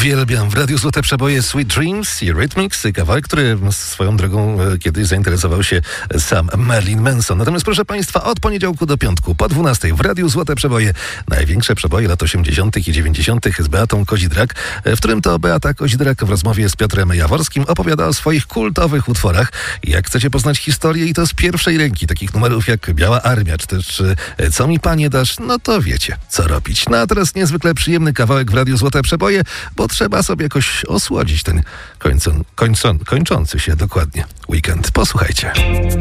uwielbiam. W Radiu Złote Przeboje Sweet Dreams i Rhythmics, kawałek, który swoją drogą kiedyś zainteresował się sam Marilyn Manson. Natomiast proszę Państwa, od poniedziałku do piątku po 12 w Radiu Złote Przeboje największe przeboje lat 80. i 90. z Beatą Kozidrak, w którym to Beata Kozidrak w rozmowie z Piotrem Jaworskim opowiada o swoich kultowych utworach. Jak chcecie poznać historię i to z pierwszej ręki, takich numerów jak Biała Armia, czy też Co mi Panie dasz, no to wiecie, co robić. No a teraz niezwykle przyjemny kawałek w Radiu Złote Przeboje, bo trzeba sobie jakoś osłodzić ten kończący się dokładnie weekend. Posłuchajcie.